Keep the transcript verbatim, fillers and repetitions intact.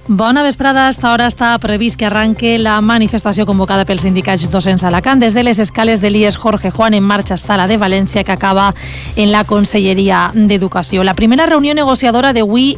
Bona vesprada. Hasta hora està previst que arranque la manifestació convocada pels sindicats docents a Alacant. Des de les escales de l'I E S Jorge Juan en marxa està la de València, que acaba en la Conselleria d'Educació. La primera reunió negociadora d'avui